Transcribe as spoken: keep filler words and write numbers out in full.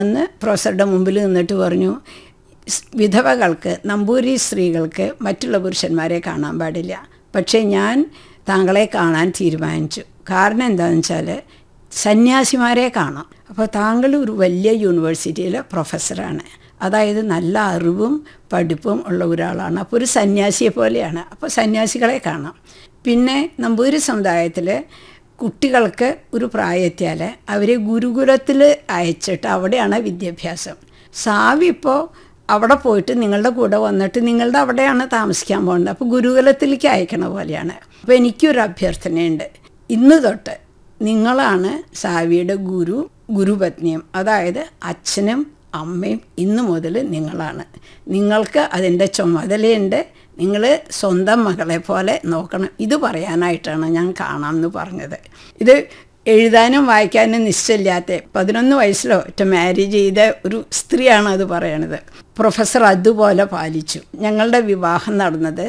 എന്ന് പ്രൊഫസറുടെ മുമ്പിൽ നിന്നിട്ട് പറഞ്ഞു, വിധവകൾക്ക്, നമ്പൂരി സ്ത്രീകൾക്ക് മറ്റുള്ള പുരുഷന്മാരെ കാണാൻ പാടില്ല. പക്ഷേ ഞാൻ താങ്കളെ കാണാൻ തീരുമാനിച്ചു. കാരണം എന്താണെന്ന് വെച്ചാൽ സന്യാസിമാരെ കാണാം. അപ്പോൾ താങ്കൾ ഒരു വലിയ യൂണിവേഴ്സിറ്റിയിലെ പ്രൊഫസറാണ്, അതായത് നല്ല അറിവും പഠിപ്പും ഉള്ള ഒരാളാണ്. അപ്പോൾ ഒരു സന്യാസിയെ പോലെയാണ്. അപ്പോൾ സന്യാസികളെ കാണാം. പിന്നെ നമ്പൂരി സമുദായത്തിൽ കുട്ടികൾക്ക് ഒരു പ്രായത്തിയാൽ അവരെ ഗുരുകുലത്തിൽ അയച്ചിട്ട് അവിടെയാണ് വിദ്യാഭ്യാസം. സാവി ഇപ്പോൾ അവിടെ പോയിട്ട് നിങ്ങളുടെ കൂടെ വന്നിട്ട് നിങ്ങളുടെ അവിടെയാണ് താമസിക്കാൻ പോകുന്നത്. അപ്പോൾ ഗുരുകുലത്തിലേക്ക് അയക്കണ പോലെയാണ്. അപ്പോൾ എനിക്കൊരു അഭ്യർത്ഥനയുണ്ട്. ഇന്ന് തൊട്ട് നിങ്ങളാണ് സാവിയുടെ ഗുരു ഗുരുപത്നിയും, അതായത് അച്ഛനും അമ്മയും ഇന്നു മുതൽ നിങ്ങളാണ്. നിങ്ങൾക്ക് അതിൻ്റെ ചുമതലയുണ്ട്. നിങ്ങൾ സ്വന്തം മകളെ പോലെ നോക്കണം. ഇത് പറയാനായിട്ടാണ് ഞാൻ കാണാമെന്ന് പറഞ്ഞത്. ഇത് എഴുതാനും വായിക്കാനും നിശ്ചയമില്ലാത്ത പതിനൊന്ന് വയസ്സിലോ ഒറ്റ മാരേജ് ചെയ്ത ഒരു സ്ത്രീയാണ് അത് പറയണത്. പ്രൊഫസർ അതുപോലെ പാലിച്ചു. ഞങ്ങളുടെ വിവാഹം നടന്നത്